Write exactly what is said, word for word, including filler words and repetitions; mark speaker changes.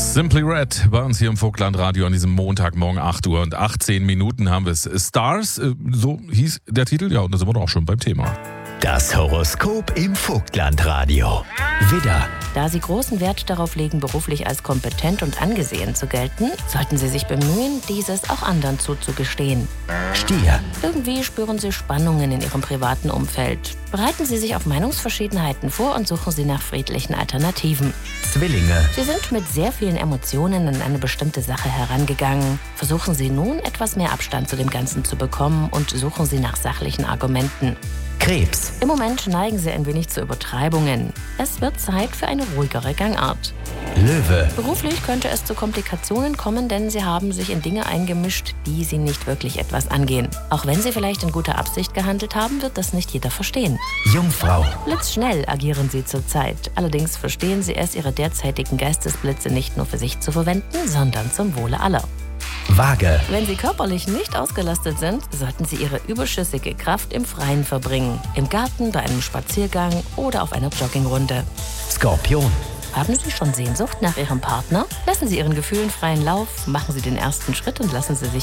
Speaker 1: Simply Red bei uns hier im Vogtlandradio an diesem Montagmorgen acht Uhr und achtzehn Minuten haben wir es. Stars, so hieß der Titel, ja, und da sind wir doch auch schon beim Thema.
Speaker 2: Das Horoskop im Vogtlandradio. Widder.
Speaker 3: Da Sie großen Wert darauf legen, beruflich als kompetent und angesehen zu gelten, sollten Sie sich bemühen, dieses auch anderen zuzugestehen.
Speaker 2: Stier.
Speaker 3: Irgendwie spüren Sie Spannungen in Ihrem privaten Umfeld. Bereiten Sie sich auf Meinungsverschiedenheiten vor und suchen Sie nach friedlichen Alternativen.
Speaker 2: Zwillinge.
Speaker 3: Sie sind mit sehr vielen Emotionen an eine bestimmte Sache herangegangen. Versuchen Sie nun, etwas mehr Abstand zu dem Ganzen zu bekommen und suchen Sie nach sachlichen Argumenten.
Speaker 2: Krebs.
Speaker 3: Im Moment neigen Sie ein wenig zu Übertreibungen. Es wird Zeit für eine ruhigere Gangart.
Speaker 2: Löwe.
Speaker 3: Beruflich könnte es zu Komplikationen kommen, denn Sie haben sich in Dinge eingemischt, die Sie nicht wirklich etwas angehen. Auch wenn Sie vielleicht in guter Absicht gehandelt haben, wird das nicht jeder verstehen.
Speaker 2: Jungfrau.
Speaker 3: Blitzschnell agieren Sie zurzeit. Allerdings verstehen Sie es, Ihre derzeitigen Geistesblitze nicht nur für sich zu verwenden, sondern zum Wohle aller.
Speaker 2: Waage.
Speaker 3: Wenn Sie körperlich nicht ausgelastet sind, sollten Sie Ihre überschüssige Kraft im Freien verbringen. Im Garten, bei einem Spaziergang oder auf einer Joggingrunde.
Speaker 2: Skorpion.
Speaker 3: Haben Sie schon Sehnsucht nach Ihrem Partner? Lassen Sie Ihren Gefühlen freien Lauf, machen Sie den ersten Schritt und lassen Sie sich